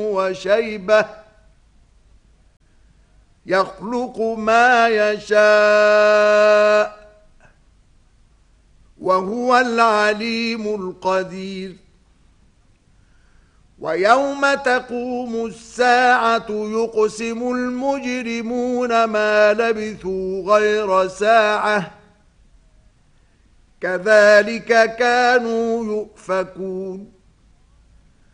وشيبة يخلق ما يشاء وهو العليم القدير ويوم تقوم الساعة يقسم المجرمون ما لبثوا غير ساعة كذلك كانوا يؤفكون